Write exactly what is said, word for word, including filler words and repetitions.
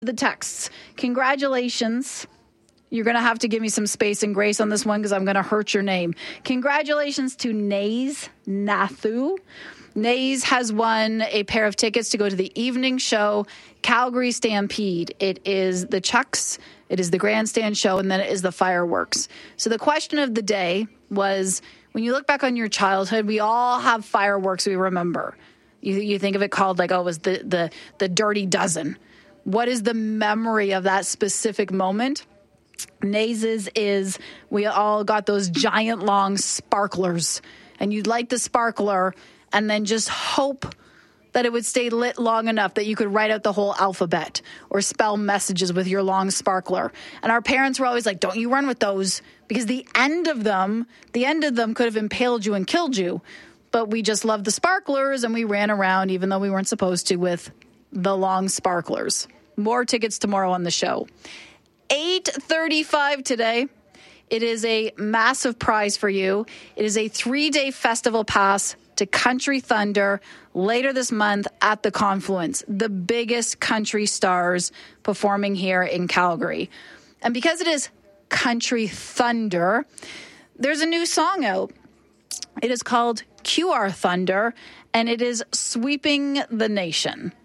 The texts. Congratulations. You're going to have to give me some space and grace on this one because I'm going to hurt your name. Congratulations to Nays Nathu. Nays has won a pair of tickets to go to the evening show, Calgary Stampede. It is the Chucks, it is the grandstand show, and then it is the fireworks. So the question of the day was, when you look back on your childhood, we all have fireworks we remember. You, you think of it called like, oh, it was the, the, the Dirty Dozen. What is the memory of that specific moment? Nays's is we all got those giant long sparklers, and you'd light the sparkler and then just hope that it would stay lit long enough that you could write out the whole alphabet or spell messages with your long sparkler. And our parents were always like, don't you run with those, because the end of them, the end of them could have impaled you and killed you. But we just loved the sparklers, and we ran around even though we weren't supposed to with the long sparklers. More tickets tomorrow on the show. eight thirty-five today. It is a massive prize for you. It is a three-day festival pass to Country Thunder later this month at the Confluence, the biggest country stars performing here in Calgary. And because it is Country Thunder, there's a new song out. It is called Q R Thunder, and it is sweeping the nation.